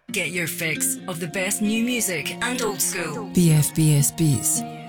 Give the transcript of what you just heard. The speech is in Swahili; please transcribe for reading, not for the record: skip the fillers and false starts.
Get your fix of the best new music and old school. BFBS Beats.